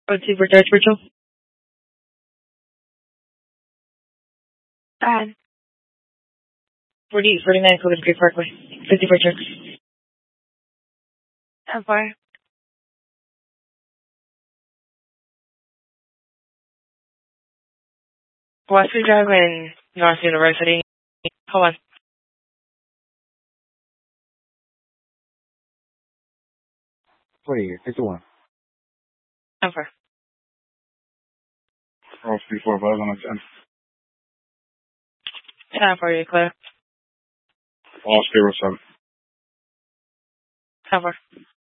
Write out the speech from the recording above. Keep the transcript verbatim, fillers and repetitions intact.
Let's see for Judge Virtual. Saan? forty, forty-nine Coconut Creek Parkway. fifty for checks. How far? Wesley Drive in North University. Hold on. Wait, take the one. How far? Cross three four five on a ten. How far are you, Claire? Lost zero seven. How far?